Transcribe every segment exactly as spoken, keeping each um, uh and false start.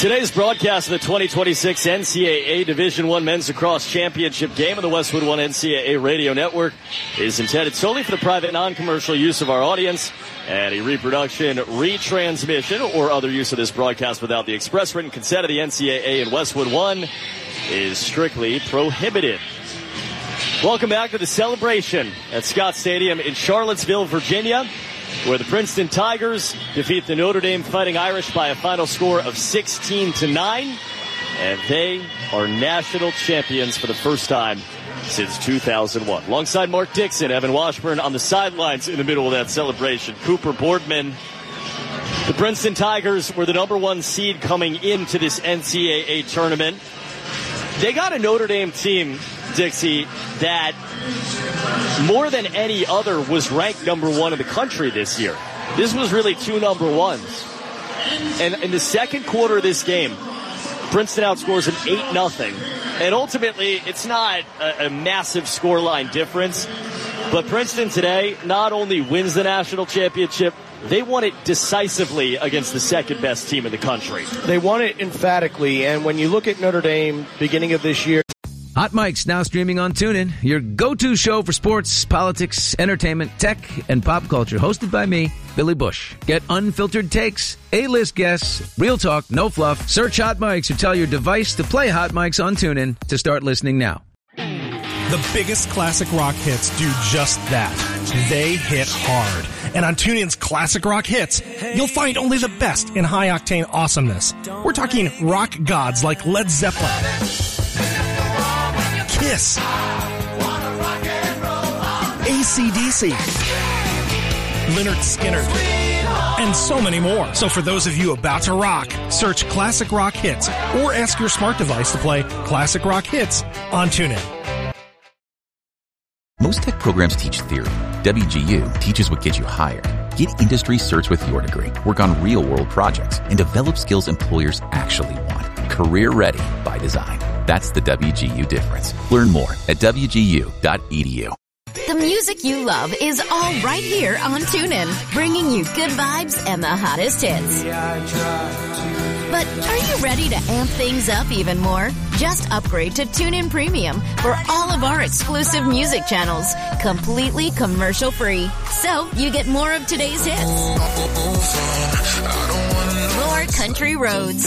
Today's broadcast of the twenty twenty-six N C double A Division I Men's Lacrosse Championship game of the Westwood One N C double A Radio Network is intended solely for the private, non-commercial use of our audience, and a reproduction, retransmission, or other use of this broadcast without the express written consent of the N C double A and Westwood One is strictly prohibited. Welcome back to the celebration at Scott Stadium in Charlottesville, Virginia, where the Princeton Tigers defeat the Notre Dame Fighting Irish by a final score of sixteen to nine, and they are national champions for the first time since two thousand one. Alongside Mark Dixon, Evan Washburn on the sidelines in the middle of that celebration. Cooper Boardman. The Princeton Tigers were the number one seed coming into this N C double A tournament. They got a Notre Dame team, Dixie, that more than any other was ranked number one in the country this year. This was really two number ones. And in the second quarter of this game, Princeton outscores them eight nothing. And ultimately, it's not a, a massive scoreline difference. But Princeton today not only wins the national championship, they won it decisively against the second best team in the country. They won it emphatically. And when you look at Notre Dame beginning of this year, Hot Mic's now streaming on TuneIn, your go-to show for sports, politics, entertainment, tech, and pop culture. Hosted by me, Billy Bush. Get unfiltered takes, A-list guests, real talk, no fluff. Search Hot Mics or tell your device to play Hot Mics on TuneIn to start listening now. The biggest classic rock hits do just that. They hit hard. And on TuneIn's Classic Rock Hits, you'll find only the best in high-octane awesomeness. We're talking rock gods like Led Zeppelin, Kiss, A C D C, Lynyrd Skynyrd, and so many more. So for those of you about to rock, search Classic Rock Hits or ask your smart device to play Classic Rock Hits on TuneIn. Most tech programs teach theory. W G U teaches what gets you hired. Get industry certs with your degree, work on real-world projects, and develop skills employers actually want. Career ready by design. That's the W G U difference. Learn more at W G U dot E D U. The music you love is all right here on TuneIn, bringing you good vibes and the hottest hits. But are you ready to amp things up even more? Just upgrade to TuneIn Premium for all of our exclusive music channels, completely commercial-free. So you get more of today's hits, more country roads,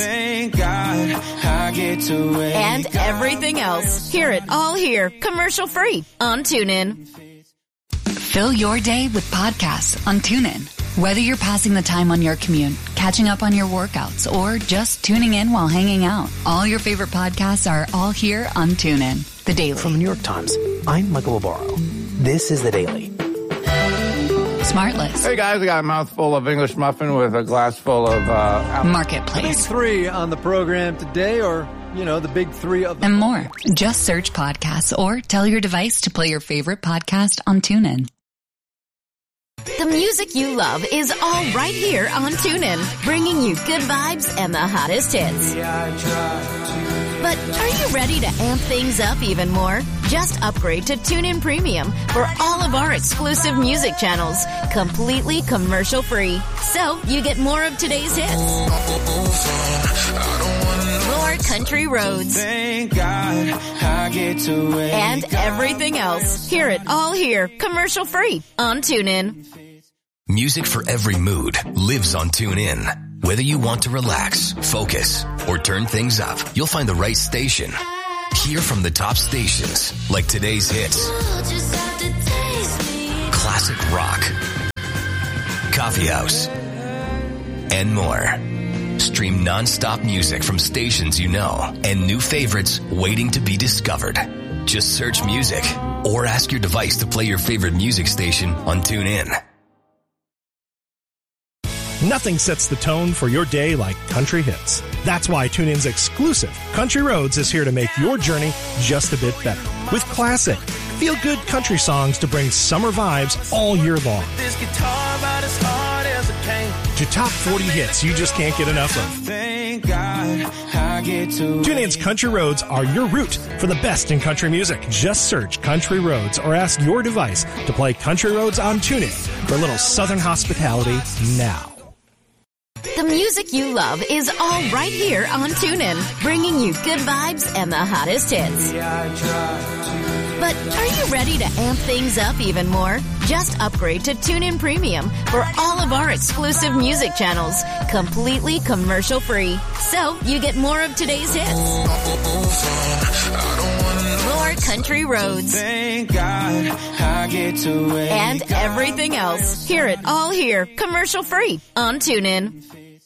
and everything else. Hear it all here, commercial-free on TuneIn. Fill your day with podcasts on TuneIn. Whether you're passing the time on your commute, catching up on your workouts, or just tuning in while hanging out, all your favorite podcasts are all here on TuneIn. The Daily. From the New York Times, I'm Michael Labaro. This is The Daily. Smartless. Hey guys, I got a mouthful of English muffin with a glass full of uh Marketplace. The big three on the program today, or, you know, the big three of the and more. Just search podcasts or tell your device to play your favorite podcast on TuneIn. The music you love is all right here on TuneIn, bringing you good vibes and the hottest hits. But are you ready to amp things up even more? Just upgrade to TuneIn Premium for all of our exclusive music channels, completely commercial-free. So you get more of today's hits, more country roads, and everything else. Hear it all here, commercial-free on TuneIn. Music for every mood lives on TuneIn. Whether you want to relax, focus, or turn things up, you'll find the right station. Hear from the top stations, like today's hits, classic rock, coffee house, and more. Stream non-stop music from stations you know and new favorites waiting to be discovered. Just search music or ask your device to play your favorite music station on TuneIn. Nothing sets the tone for your day like country hits. That's why TuneIn's exclusive Country Roads is here to make your journey just a bit better. With classic, feel-good country songs to bring summer vibes all year long. To top forty hits you just can't get enough of. TuneIn's Country Roads are your route for the best in country music. Just search Country Roads or ask your device to play Country Roads on TuneIn for a little southern hospitality now. The music you love is all right here on TuneIn, bringing you good vibes and the hottest hits. But are you ready to amp things up even more? Just upgrade to TuneIn Premium for all of our exclusive music channels, completely commercial-free. So you get more of today's hits, more country roads, and everything else. Hear it all here, commercial-free on TuneIn.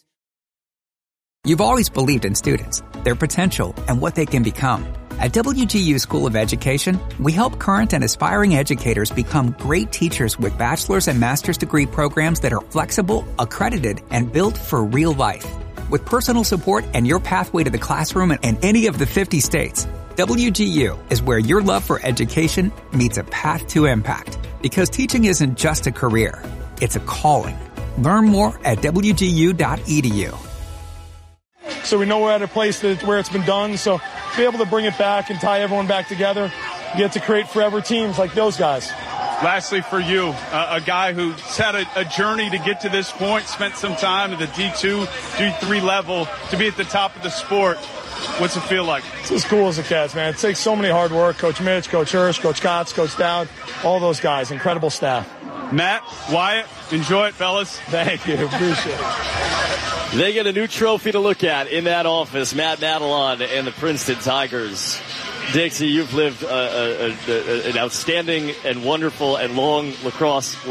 You've always believed in students, their potential, and what they can become. At W G U School of Education, we help current and aspiring educators become great teachers with bachelor's and master's degree programs that are flexible, accredited, and built for real life. With personal support and your pathway to the classroom in any of the fifty states, W G U is where your love for education meets a path to impact. Because teaching isn't just a career, it's a calling. Learn more at W G U dot E D U. So we know we're at a place that where it's been done, so to be able to bring it back and tie everyone back together, you get to create forever teams like those guys. Lastly, for you, uh, a guy who's had a, a journey to get to this point, spent some time at the D two, D three level to be at the top of the sport. What's it feel like? It's as cool as it gets, man. It takes so many hard work. Coach Mitch, Coach Hirsch, Coach Kotz, Coach Dowd, all those guys, incredible staff. Matt, Wyatt, enjoy it, fellas. Thank you. Appreciate it. They get a new trophy to look at in that office. Matt Matalon and the Princeton Tigers. Dixie, you've lived a, a, a, an outstanding and wonderful and long lacrosse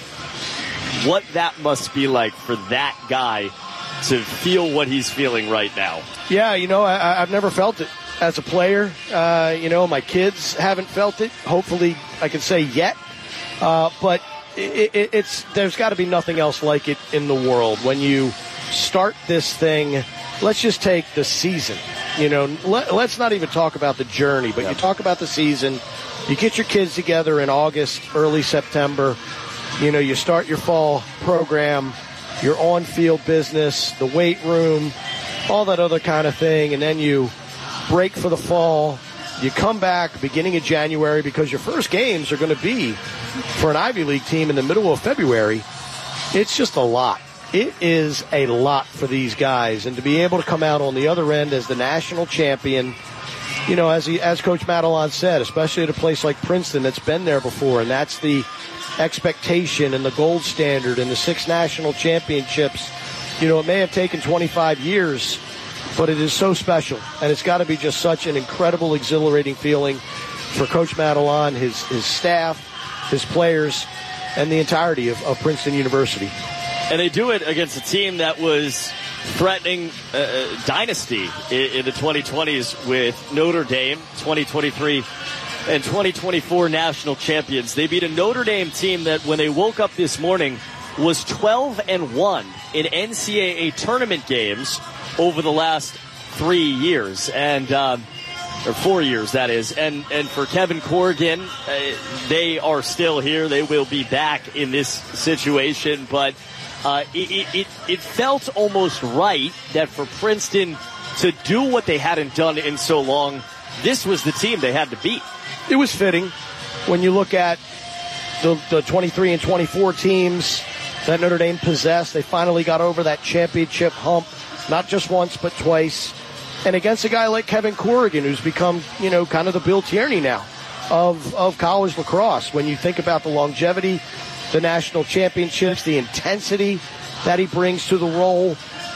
life. What that must be like for that guy to feel what he's feeling right now. Yeah, you know, I, I've never felt it as a player. Uh, you know, my kids haven't felt it. Hopefully, I can say yet. Uh, but it, it, it's there's got to be nothing else like it in the world. When you start this thing, let's just take the season. You know, let, let's not even talk about the journey, but yep. You talk about the season. You get your kids together in August, early September. You know, you start your fall program, your on-field business, the weight room, all that other kind of thing, and then you break for the fall. You come back beginning of January because your first games are going to be for an Ivy League team in the middle of February. It's just a lot. It is a lot for these guys, and to be able to come out on the other end as the national champion, you know, as he, as Coach Matalon said, especially at a place like Princeton that's been there before, and that's the expectation and the gold standard and the six national championships. You know, it may have taken twenty-five years, but it is so special, and it's got to be just such an incredible, exhilarating feeling for Coach Matalon, his his staff, his players, and the entirety of, of Princeton University. And they do it against a team that was threatening uh, dynasty in, in the twenty twenties with Notre Dame, twenty twenty-three and twenty twenty-four national champions. They beat a Notre Dame team that, when they woke up this morning, was twelve and one in N C double A tournament games over the last three years, and um, or four years, that is. And and for Kevin Corrigan, uh, they are still here. They will be back in this situation, but uh, it, it it felt almost right that for Princeton to do what they hadn't done in so long, this was the team they had to beat. It was fitting when you look at the, the twenty-three and twenty-four teams that Notre Dame possessed. They finally got over that championship hump, not just once but twice. And against a guy like Kevin Corrigan, who's become, you know, kind of the Bill Tierney now of, of college lacrosse. When you think about the longevity, the national championships, the intensity that he brings to the role,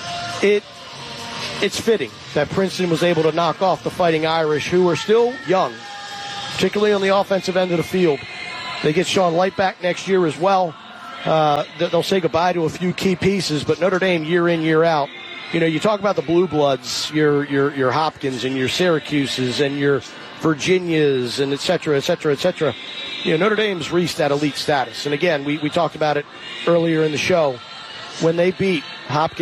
it it's fitting that Princeton was able to knock off the Fighting Irish, who are still young, particularly on the offensive end of the field. They get Sean Light back next year as well. Uh, they'll say goodbye to a few key pieces, but Notre Dame, year in, year out, you know, you talk about the Blue Bloods, your your your Hopkins and your Syracuses and your Virginias and et cetera, et cetera, et cetera. You know, Notre Dame's reached that elite status. And again, we, we talked about it earlier in the show when they beat Hopkins